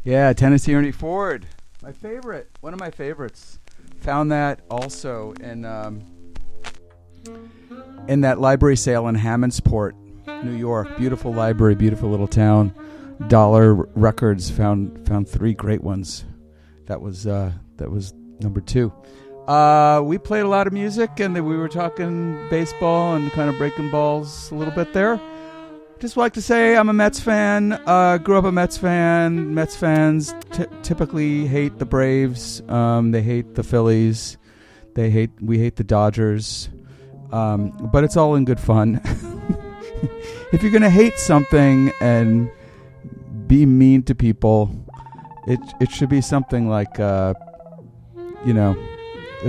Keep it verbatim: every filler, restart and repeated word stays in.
Yeah, Tennessee Ernie Ford. My favorite. One of my favorites. Found that also in um, in that library sale in Hammondsport, New York. Beautiful library, beautiful little town. Dollar Records found found three great ones. That was uh, that was number two. Uh, we played a lot of music, and we were talking baseball and kind of breaking balls a little bit there. Just like to say I'm a Mets fan. Uh, grew up a Mets fan. Mets fans t- typically hate the Braves. Um, they hate the Phillies. They hate. We hate the Dodgers. Um, but it's all in good fun. If you're gonna hate something and be mean to people, it it should be something like, uh, you know.